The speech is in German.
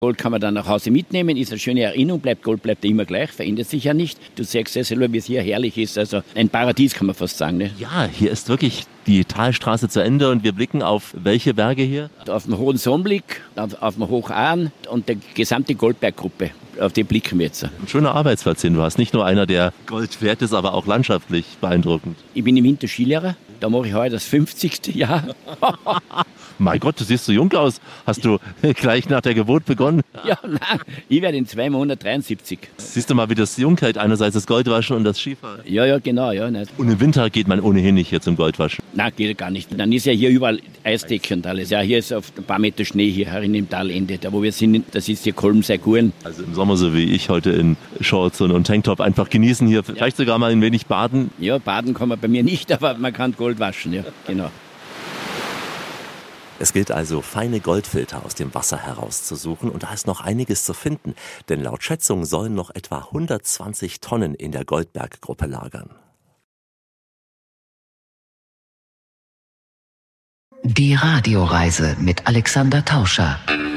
Gold kann man dann nach Hause mitnehmen, ist eine schöne Erinnerung, Gold bleibt immer gleich, verändert sich ja nicht. Du sagst ja selber, wie es hier herrlich ist, also ein Paradies kann man fast sagen. Ne? Ja, hier ist wirklich die Talstraße zu Ende und wir blicken auf welche Berge hier? Auf den Hohen Sonnblick, auf den Hochahn und die gesamte Goldberggruppe, auf die blicken wir jetzt. Ein schöner Arbeitsplatz, den du hast. Nicht nur einer, der Gold wert ist, aber auch landschaftlich beeindruckend. Ich bin im Winter Skilehrer, da mache ich heute das 50. Jahr. Mein Gott, du siehst so jung aus. Hast du gleich nach der Geburt begonnen? Ja, nein, ich werde in 2 Monaten 73. Siehst du mal, wie das jung hält, einerseits das Goldwaschen und das Skifahren. Ja, genau. Ja, nicht. Und im Winter geht man ohnehin nicht hier zum Goldwaschen. Nein, geht gar nicht. Dann ist ja hier überall Eisdecke und alles. Ja, hier ist auf ein paar Meter Schnee hier herin im Talende. Da wo wir sind, das ist hier Kolmsee-Guren. Also im Sommer so wie ich heute in Shorts und Tanktop einfach genießen hier. Vielleicht sogar mal ein wenig baden. Ja, baden kann man bei mir nicht, aber man kann Gold waschen, ja, genau. Es gilt also, feine Goldfilter aus dem Wasser herauszusuchen und da ist noch einiges zu finden, denn laut Schätzung sollen noch etwa 120 Tonnen in der Goldberggruppe lagern. Die Radioreise mit Alexander Tauscher.